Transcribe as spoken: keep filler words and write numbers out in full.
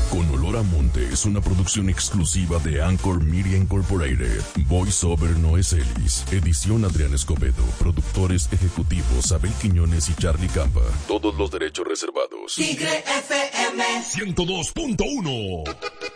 Con Olor a Monte es una producción exclusiva de Anchor Media Incorporated. Voice over Noé Celis. Edición Adrián Escobedo. Productores ejecutivos Abel Quiñones y Charlie Campa. Todos los derechos reservados. Tigre F M ciento dos punto uno.